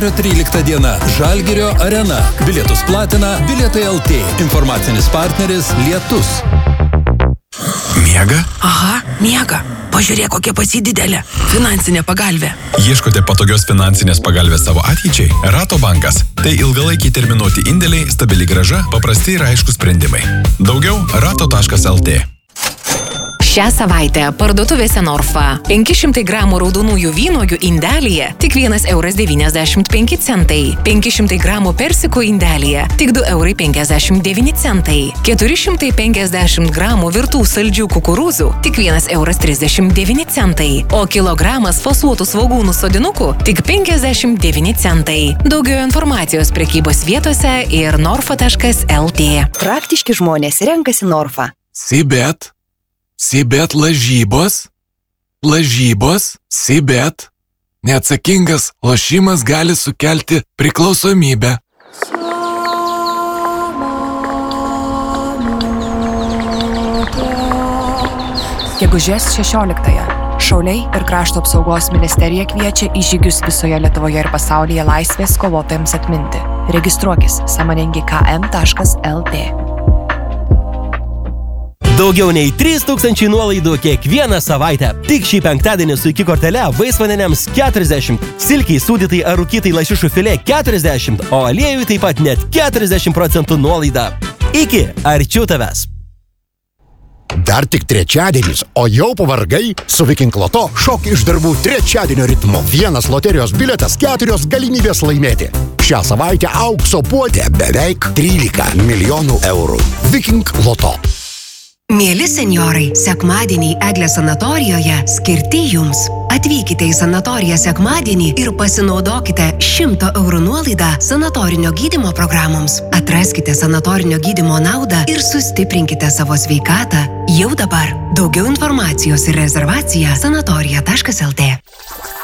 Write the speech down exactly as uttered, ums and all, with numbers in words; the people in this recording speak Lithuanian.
trylikta diena. Žalgirio arena. Bilietus platina Bilietai L T. Informacinis partneris Lietus. Miega? Aha, miega. Pažiūrėk, kokia pasi didelė. Finansinė pagalvė. Ieškote patogios finansinės pagalbės savo ateičiai? Rato bankas. Tai ilgalaikiai terminuoti indėliai, stabili grąža, paprasti ir aiškus sprendimai. Daugiau rato taškas L T. Šią savaitę parduotuvėse Norfa penki šimtai gramų raudonųjų vynuogių indelyje tik vienas euras devyniasdešimt penki centai, penki šimtai gramų persikų indelyje tik du eurai penkiasdešimt devyni centai, keturi šimtai penkiasdešimt gramų virtų saldžių kukurūzų tik vienas euras trisdešimt devyni centai, o kilogramas fasuotų svogūnų sodinukų tik penkiasdešimt devyni centai. Daugiau informacijos prekybos vietose ir norfa taškas L T. Praktiški žmonės renkasi Norfa. Sibet. Sibet lažybos, lažybos, Sibet. Neatsakingas lošimas gali sukelti priklausomybę. Gegužės šešioliktąją Šauliai ir Krašto apsaugos ministerija kviečia į žygius visoje Lietuvoje ir pasaulyje laisvės kovotojams atminti. Registruokis sąmoningi K M taškas L T. Daugiau nei trys tūkstančiai nuolaidų kiekvieną savaitę. Tik šį penktadienį su iki kortele vaisvandeniams keturiasdešimt, silkiai sūdytai ar rūkytai lašišų filė keturiasdešimt, o aliejui taip pat net keturiasdešimt procentų nuolaida. Iki, arčiau tavęs. Dar tik trečiadienis, o jau pavargai? Su Viking Loto šok iš darbų trečiadienio ritmu. Vienas loterijos bilietas, keturios galimybės laimėti. Šią savaitę aukso puodė beveik trylika milijonų eurų. Viking Loto. Mieli senjorai, sekmadieniai Eglės sanatorijoje skirti jums. Atvykite į sanatoriją sekmadienį ir pasinaudokite šimto eurų nuolaidą sanatorinio gydymo programoms. Atraskite sanatorinio gydymo naudą ir sustiprinkite savo sveikatą jau dabar. Daugiau informacijos ir rezervacija sanatorija taškas L T.